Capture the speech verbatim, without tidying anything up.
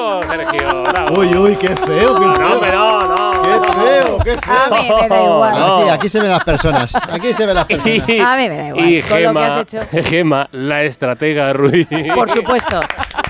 ¡Bravo, Sergio! ¡Bravo! Uy, uy, qué feo, qué feo. No, pero no. ¡Qué feo, qué feo! A mí me da igual. No. Aquí, aquí se ven las personas. Aquí se ven las personas. Y, A mí me da igual, y con lo que Gema, has hecho. Gema, la estratega Ruiz. Por supuesto.